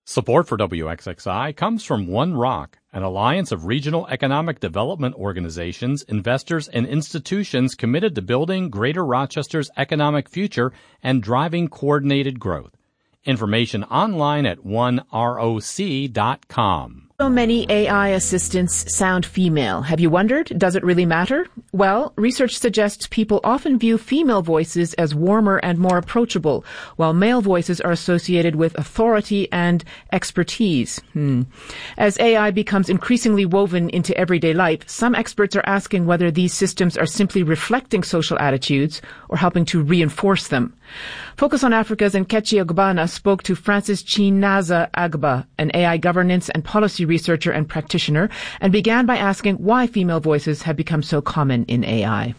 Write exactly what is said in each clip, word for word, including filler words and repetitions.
Support for W X X I comes from One Rock, an alliance of regional economic development organizations, investors, and institutions committed to building Greater Rochester's economic future and driving coordinated growth. Information online at one roc dot com. So many A I assistants sound female. Have you wondered, does it really matter? Well, research suggests people often view female voices as warmer and more approachable, while male voices are associated with authority and expertise. Hmm. As A I becomes increasingly woven into everyday life, some experts are asking whether these systems are simply reflecting social attitudes or helping to reinforce them. Focus on Africa's Nkechi Ogbana spoke to Francis Chinaza Agba, an A I governance and policy researcher and practitioner, and began by asking why female voices have become so common in A I.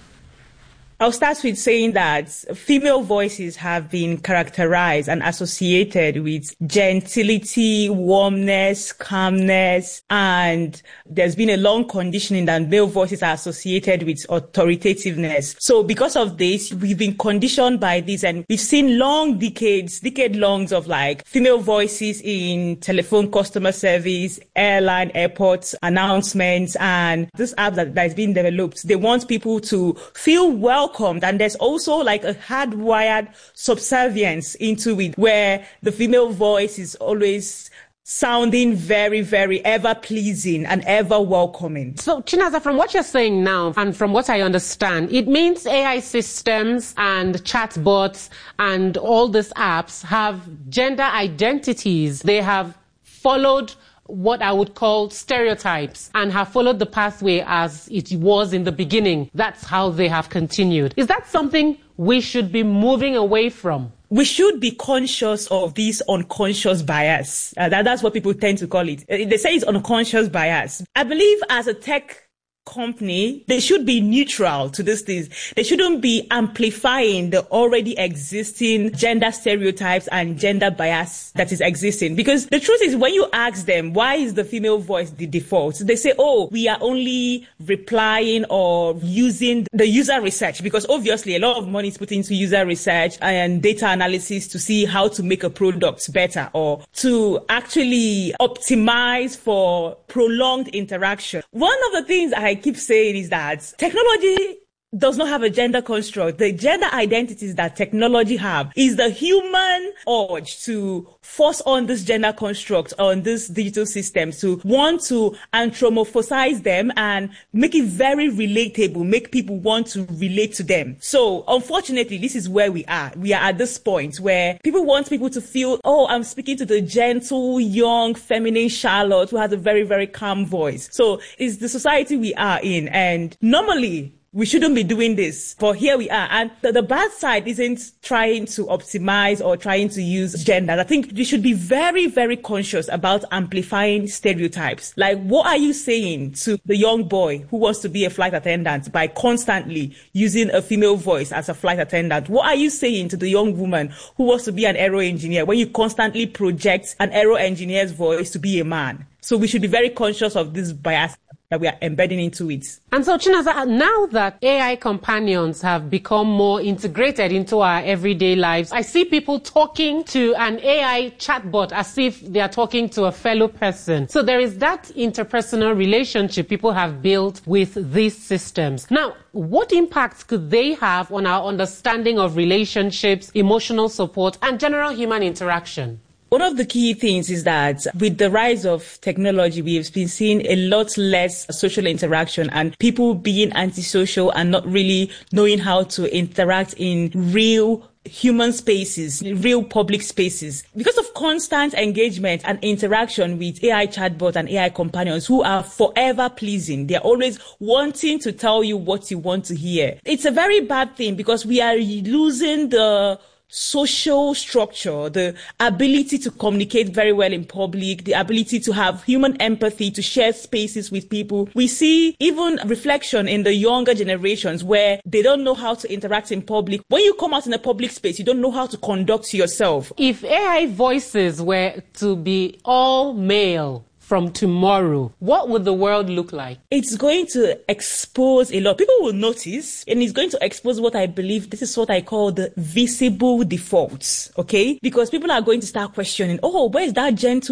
I'll start with saying that female voices have been characterized and associated with gentility, warmness, calmness, and there's been a long conditioning that male voices are associated with authoritativeness. So because of this, we've been conditioned by this, and we've seen long decades, decade longs of like female voices in telephone customer service, airline, airports, announcements, and this app that, that is being developed. They want people to feel welcome. And there's also like a hardwired subservience into it where the female voice is always sounding very, very ever pleasing and ever welcoming. So, Chinaza, from what you're saying now and from what I understand, it means A I systems and chatbots and all these apps have gender identities. They have followed what I would call stereotypes and have followed the pathway as it was in the beginning. That's how they have continued. Is that something we should be moving away from? We should be conscious of this unconscious bias. Uh, that, that's what people tend to call it. They say it's unconscious bias. I believe as a tech company, they should be neutral to these things. They shouldn't be amplifying the already existing gender stereotypes and gender bias that is existing. Because the truth is, when you ask them, why is the female voice the default? They say, oh, we are only replying or using the user research, because obviously a lot of money is put into user research and data analysis to see how to make a product better or to actually optimize for prolonged interaction. One of the things I keep saying is that technology does not have a gender construct. The gender identities that technology have is the human urge to force on this gender construct on these digital systems, to want to anthropomorphize them and make it very relatable, make people want to relate to them. So unfortunately, this is where we are. We are at this point where people want people to feel, oh, I'm speaking to the gentle, young, feminine Charlotte who has a very, very calm voice. So it's the society we are in. And normally, we shouldn't be doing this, but here we are. And the, the bad side isn't trying to optimize or trying to use gender. I think we should be very, very conscious about amplifying stereotypes. Like, what are you saying to the young boy who wants to be a flight attendant by constantly using a female voice as a flight attendant? What are you saying to the young woman who wants to be an aero engineer when you constantly project an aero engineer's voice to be a man? So we should be very conscious of this bias that we are embedding into it. And so, Chinaza, now that A I companions have become more integrated into our everyday lives, I see people talking to an A I chatbot as if they are talking to a fellow person. So there is that interpersonal relationship people have built with these systems. Now, what impacts could they have on our understanding of relationships, emotional support, and general human interaction? One of the key things is that with the rise of technology, we have been seeing a lot less social interaction and people being antisocial and not really knowing how to interact in real human spaces, real public spaces. Because of constant engagement and interaction with A I chatbots and A I companions who are forever pleasing, they're always wanting to tell you what you want to hear. It's a very bad thing because we are losing the social structure, the ability to communicate very well in public, the ability to have human empathy, to share spaces with people. We see even reflection in the younger generations where they don't know how to interact in public. When you come out in a public space, you don't know how to conduct yourself. If A I voices were to be all male from tomorrow, what would the world look like? It's going to expose a lot. People will notice, and it's going to expose what I believe, this is what I call the visible defaults, okay? Because people are going to start questioning, oh, where is that gentle